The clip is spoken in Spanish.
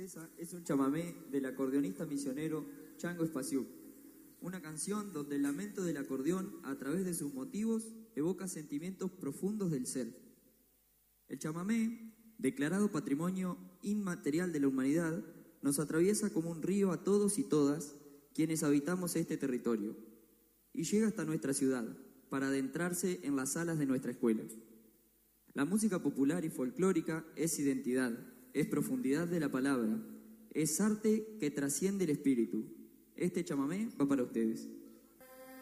Princesa es un chamamé del acordeonista misionero Chango Espaciú, una canción donde el lamento del acordeón, a través de sus motivos, evoca sentimientos profundos del ser. El chamamé, declarado Patrimonio Inmaterial de la Humanidad, nos atraviesa como un río a todos y todas quienes habitamos este territorio, y llega hasta nuestra ciudad, para adentrarse en las salas de nuestra escuela. La música popular y folclórica es identidad, es profundidad de la palabra, es arte que trasciende el espíritu. Este chamamé va para ustedes.